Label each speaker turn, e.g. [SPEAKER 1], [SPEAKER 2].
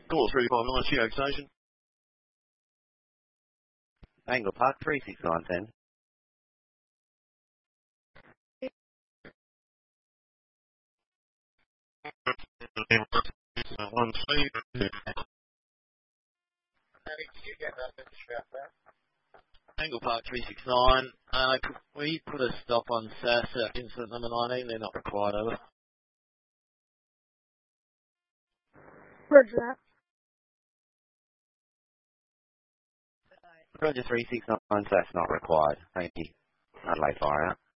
[SPEAKER 1] Call 359 Sheoak Station.
[SPEAKER 2] Angle Park 36910.
[SPEAKER 1] Angle Park 369. Could we put a stop on SAS incident number 19? They're not required, over.
[SPEAKER 3] Roger that.
[SPEAKER 2] Roger 369, SAS not required. Thank you. Adelaide fire out.